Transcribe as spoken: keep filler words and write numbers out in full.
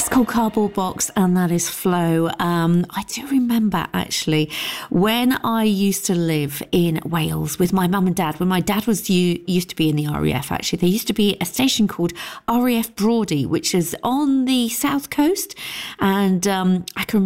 That's called Cardboard Box, and that is Flow. Um, I do remember, actually, when I used to live in Wales with my mum and dad, when my dad was u- used to be in the R A F, actually, there used to be a station called R A F Brawdy, which is on the south coast, and um, I can remember